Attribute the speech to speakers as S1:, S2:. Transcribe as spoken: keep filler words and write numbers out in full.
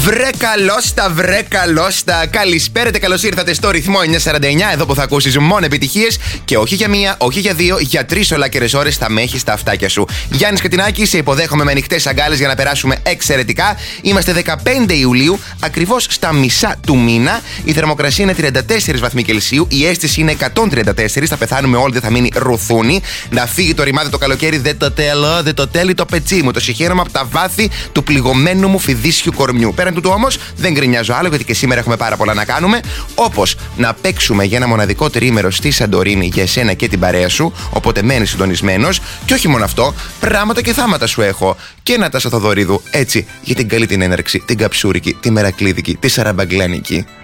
S1: Βρε καλώστα, βρε καλώστα. Καλησπέρα και καλώς ήρθατε στο ρυθμό εννιακόσια σαράντα εννιά. Εδώ που θα ακούσεις μόνο επιτυχίες και όχι για μία, όχι για δύο, για τρεις ολάκερες ώρες θα με έχεις στα αυτάκια σου. Γιάννης Κατινάκης, σε υποδέχομαι με ανοιχτές αγκάλες για να περάσουμε εξαιρετικά. Είμαστε δεκαπέντε Ιουλίου, ακριβώς στα μισά του μήνα. Η θερμοκρασία είναι τριάντα τέσσερις βαθμοί Κελσίου, η αίσθηση είναι εκατόν τριάντα τέσσερα. Θα πεθάνουμε όλοι, δεν θα μείνει ρουθούνι. Να φύγει το ρημάδι το καλοκαίρι, δεν το τέλω, δεν το τέλει το πετσί μου. Το συγχαίρομαι από τα βάθη του πληγωμένου μου φιδίσιου κορμιού. Πέραν τούτου όμως, δεν γκρινιάζω άλλο, γιατί και σήμερα έχουμε πάρα πολλά να κάνουμε. Όπως να παίξουμε για ένα μοναδικό τριήμερο στη Σαντορίνη για εσένα και την παρέα σου. Οπότε μένεις συντονισμένος. Και όχι μόνο αυτό, πράγματα και θάματα σου έχω. Και Νατάσα Θοδωρίδου, έτσι, για την καλή την έναρξη, την καψούρικη, τη μερακλίδικη, τη σαραμπαγκλάνικη.